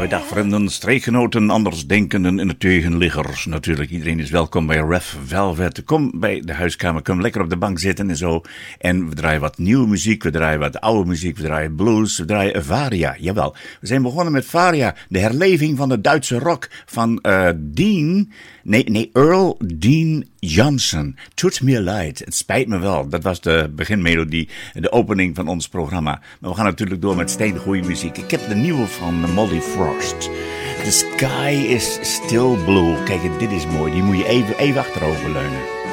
Goeiedag vrienden, streekgenoten, andersdenkenden en de tegenliggers. Natuurlijk, iedereen is welkom bij Ref Velvet. Kom bij de huiskamer, kom lekker op de bank zitten en zo. En we draaien wat nieuwe muziek, we draaien wat oude muziek, we draaien blues, we draaien Varia. Jawel, we zijn begonnen met Varia, de herleving van de Duitse rock van Earl Dean Johnson. Tut mir leid, het spijt me wel. Dat was de beginmelodie, de opening van ons programma. Maar we gaan natuurlijk door met steengoeie muziek. Ik heb de nieuwe van Molly Frost. The sky is still blue. Kijk, dit is mooi. Die moet je even achterover leunen.